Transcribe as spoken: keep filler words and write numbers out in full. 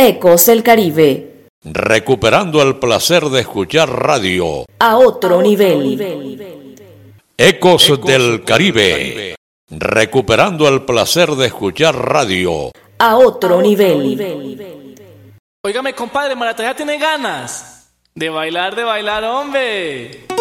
Ecos del Caribe. Recuperando el placer de escuchar radio. A otro nivel. Ecos, Ecos del Caribe. Caribe. Recuperando el placer de escuchar radio. A otro, a otro nivel. nivel. Óigame, compadre, Maratalla tiene ganas de bailar, de bailar, hombre.